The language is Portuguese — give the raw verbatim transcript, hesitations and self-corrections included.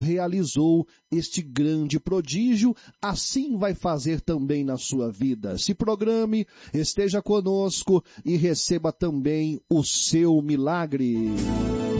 realizou este grande prodígio, assim vai fazer também na sua vida. Se programe, esteja conosco e receba também o seu milagre.